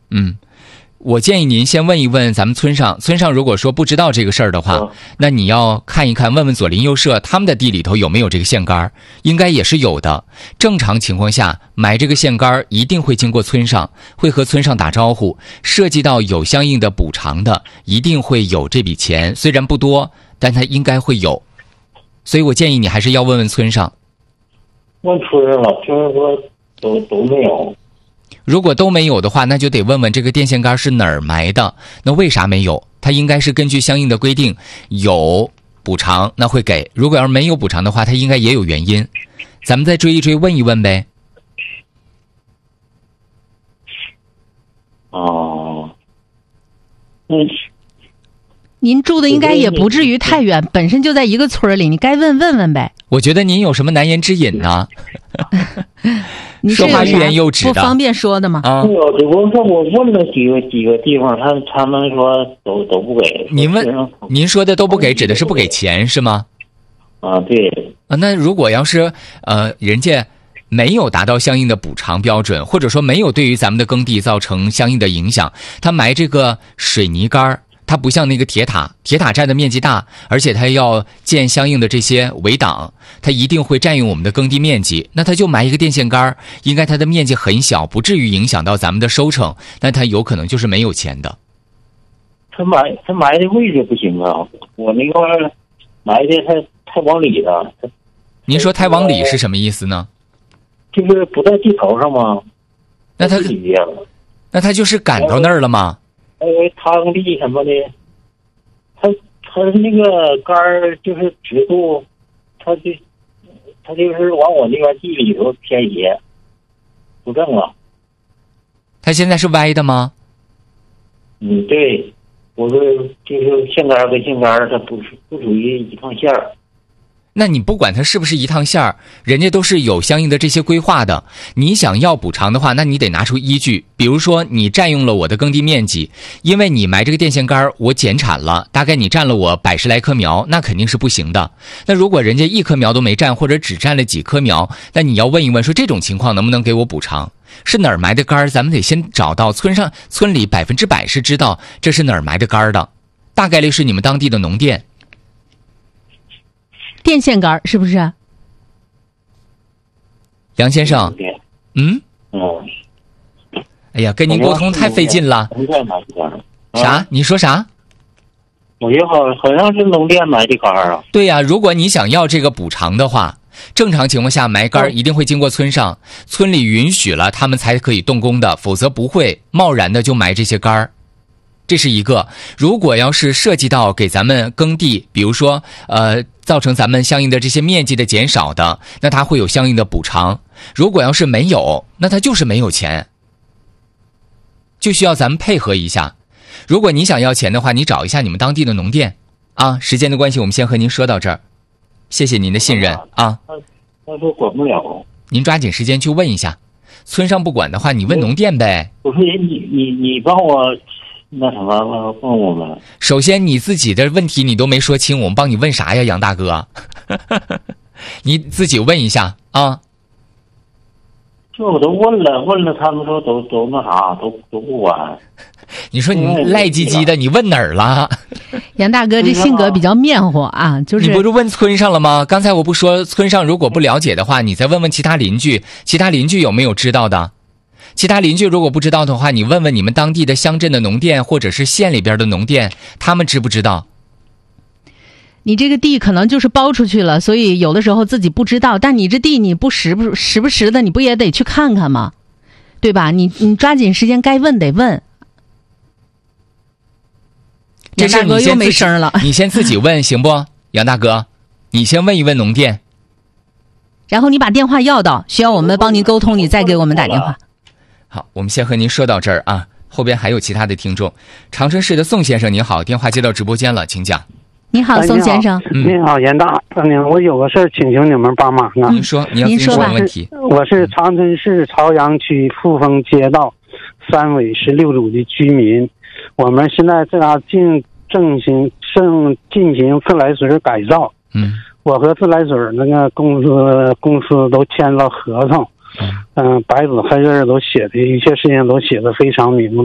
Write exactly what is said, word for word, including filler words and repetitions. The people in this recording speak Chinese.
嗯，我建议您先问一问咱们村上，村上如果说不知道这个事儿的话， 嗯、 那你要看一看，问问左邻右舍，他们的地里头有没有这个线杆，应该也是有的。正常情况下，买这个线杆一定会经过村上，会和村上打招呼，涉及到有相应的补偿的，一定会有这笔钱，虽然不多，但它应该会有。所以我建议你还是要问问村上。 问村上了，村上说都都没有。 如果都没有的话，那就得问问这个电线杆是哪儿埋的，那为啥没有？它应该是根据相应的规定有补偿，那会给。如果要是没有补偿的话，它应该也有原因。咱们再追一追，问一问呗。 哦，嗯。 您住的应该也不至于太远，本身就在一个村里，你该问问问呗。 我觉得您有什么难言之隐呢？ 你说话欲言又止的， 不方便说的吗？ 啊， 我说我问了几个几个地方，他他们说都都不给。 您问，您说的都不给，指的是不给钱是吗？ 啊，对。 啊，那如果要是呃人家没有达到相应的补偿标准，或者说没有对于咱们的耕地造成相应的影响，他埋这个水泥杆，它不像那个铁塔，铁塔占的面积大，而且它要建相应的这些围挡，它一定会占用我们的耕地面积。那它就埋一个电线杆，应该它的面积很小，不至于影响到咱们的收成，但它有可能就是没有钱的。 他埋他埋的位置不行啊，我那块埋的太太往里了。 您说太往里是什么意思呢？ 就是不在地头上吗？ 那它那它就是赶到那儿了吗？ 还有汤地什么的，他他那个杆儿就是直度，他就他就是往我那边地里头偏斜，不正了。 他现在是歪的吗？ 嗯，对，我说就是线杆跟线杆，它不是不属于一趟线儿。 那你不管它是不是一趟线儿，人家都是有相应的这些规划的。你想要补偿的话，那你得拿出依据。比如说，你占用了我的耕地面积，因为你埋这个电线杆，我减产了，大概你占了我百十来棵苗，那肯定是不行的。那如果人家一棵苗都没占，或者只占了几棵苗，那你要问一问，说这种情况能不能给我补偿？是哪儿埋的杆，咱们得先找到。村上村里百分之百是知道这是哪儿埋的杆的，大概率是你们当地的农电。 电线杆是不是？ 杨先生，嗯， 嗯， 哎呀，跟您沟通太费劲了。啥？你说啥？ 我觉得好好像是农电埋的杆啊。 对呀、啊，如果你想要这个补偿的话，正常情况下埋杆一定会经过村上，村里允许了，他们才可以动工的，否则不会贸然的就埋这些杆。这是一个。如果要是涉及到给咱们耕地，比如说呃造成咱们相应的这些面积的减少的，那它会有相应的补偿。如果要是没有，那它就是没有钱，就需要咱们配合一下。如果你想要钱的话，你找一下你们当地的农电啊。时间的关系，我们先和您说到这儿，谢谢您的信任啊。 他说管不了， 您抓紧时间去问一下，村上不管的话，你问农电呗。 我说你你你帮我那什么问我们。 首先你自己的问题你都没说清，我们帮你问啥呀，杨大哥？你自己问一下啊。 这我都问了问了，他们说都都那啥，都都不管。 你说你赖唧唧的，你问哪儿了？ 杨大哥这性格比较面活啊，就是你不是问村上了吗？刚才我不说村上如果不了解的话，你再问问其他邻居，其他邻居有没有知道的？其他邻居如果不知道的话，你问问你们当地的乡镇的农电或者是县里边的农电，他们知不知道？ 你这个地可能就是包出去了，所以有的时候自己不知道，但你这地你不时不时不时的，你不也得去看看吗？对吧？你你抓紧时间该问得问。 这事杨大哥又没声了， 你先自己问行不？杨大哥，你先问一问农电， 然后你把电话要到，需要我们帮您沟通，你再给我们打电话。 好，我们先和您说到这儿啊，后边还有其他的听众。长春市的宋先生您好，电话接到直播间了，请讲。 你好，宋先生。 你好，严大娘，我有个事儿请求你们帮忙啊。 您说，你要咨询什么问题？ 我是长春市朝阳区富丰街道三委十六组的居民，我们现在这样进正行正进行自来水改造。 嗯， 我和自来水那个公司公司都签了合同。嗯、呃，白纸黑字都写的一些事情都写的非常明白。